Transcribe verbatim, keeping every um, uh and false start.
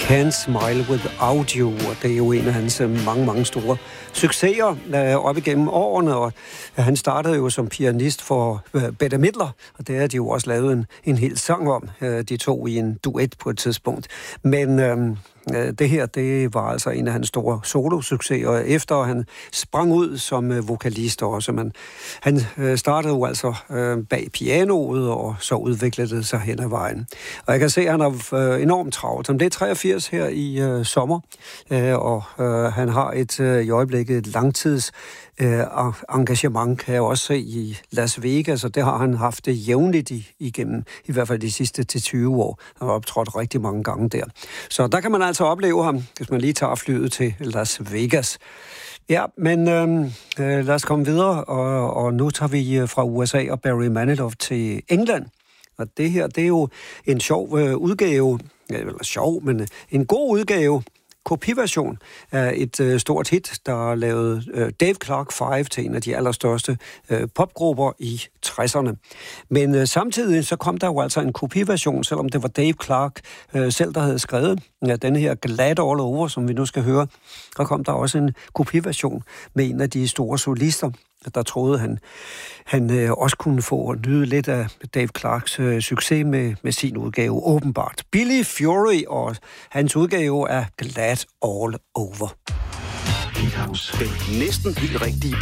Can't Smile Without You, og det er jo en af hans mange, mange store succeser øh, op igennem årene, og han startede jo som pianist for øh, Bette Midler, og det har de jo også lavet en, en hel sang om, øh, de to i en duet på et tidspunkt. Men øh, det her, det var altså en af hans store solosucceser, efter han sprang ud som øh, vokalist også. Men han øh, startede jo altså øh, bag pianoet, og så udviklede det sig hen ad vejen. Og jeg kan se, at han er øh, enormt travlt. Han blev treogfirs her i øh, sommer, øh, og øh, han har et øh, i øjeblikket et langtids øh, engagement, kan jeg også se, i Las Vegas, og det har han haft det jævnligt i, igennem, i hvert fald de sidste til tyve år. Han har optrådt rigtig mange gange der. Så der kan man altså opleve ham, hvis man lige tager flyet til Las Vegas. Ja, men øh, øh, lad os komme videre, og, og nu tager vi fra U S A og Barry Manilow til England. Og det her, det er jo en sjov øh, udgave, eller sjov, men en god udgave, kopiversion af et øh, stort hit, der lavede øh, Dave Clark fem til en af de allerstørste øh, popgrupper i tresserne. Men øh, samtidig så kom der jo altså en kopiversion, selvom det var Dave Clark øh, selv, der havde skrevet ja, denne her Glad All Over, som vi nu skal høre. Der kom der også en kopiversion med en af de store solister, der troede han, han øh, også kunne få nyde lidt af Dave Clarks øh, succes med, med sin udgave, åbenbart. Billy Fury og hans udgave er Glad All Over. Den næsten helt rigtige